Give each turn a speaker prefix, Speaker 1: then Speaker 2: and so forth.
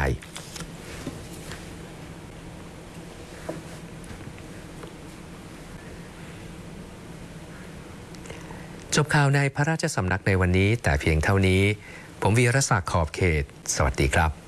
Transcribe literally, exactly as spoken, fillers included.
Speaker 1: ยจบข่าวในพระราชสำนักในวันนี้แต่เพียงเท่านี้ผมวีรศักดิ์ขอบเขตสวัสดีครับ